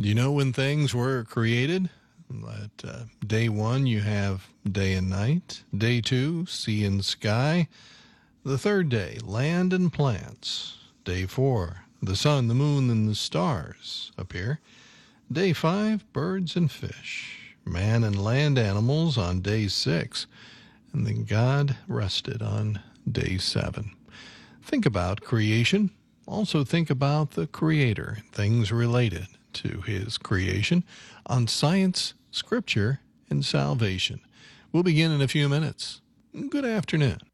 Do you know when things were created? Day one, you have day and night. Day two, sea and sky. The third day, land and plants. Day four, the sun, the moon, and the stars appear. Day five, birds and fish. Man and land animals on day six. And then God rested on day seven. Think about creation. Also think about the Creator and things related to His creation on science, scripture, and salvation. We'll begin in a few minutes. Good afternoon.